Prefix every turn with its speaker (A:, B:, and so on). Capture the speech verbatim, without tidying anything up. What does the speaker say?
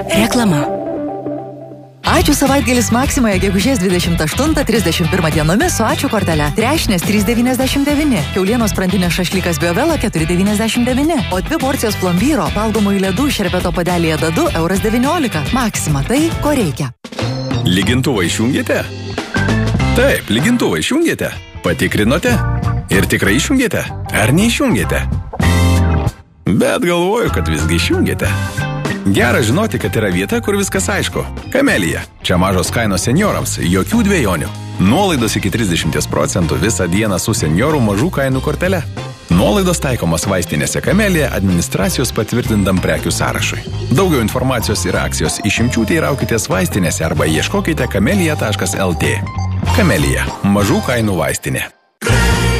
A: Reklama.
B: Ačiū savaitgalis Maksimoje gegužės dvidešimt aštuntą trisdešimt pirmą dienomis su ačiū kortele. Trešnės trys devyniasdešimt devyni, kiaulienos sprantinės šašlykas Biovela keturi devyniasdešimt devyni, o dvi porcijos plombyro valgomųjų ledų šerbeto padelėje dadu euras devyniolika. Maksima, tai ko reikia.
C: Lygintuvą išjungėte? Taip, lygintuvą išjungėte. Patikrinote? Ir tikrai išjungėte? Ar neišjungėte? Bet galvoju, kad visgi išjungėte. Gera žinoti, kad yra vieta, kur viskas aišku. Kamelija. Čia mažos kainos seniorams, jokių dvejonių. Nuolaidos iki trisdešimt procentų visą dieną su seniorų mažų kainų kortele. Nuolaidos taikomos vaistinėse Kamelija administracijos patvirtintam prekių sąrašui. Daugiau informacijos ir akcijos išimčių teiraukitės vaistinėse arba ieškokite kamelija taškas el tė. Kamelija. Mažų kainų vaistinė.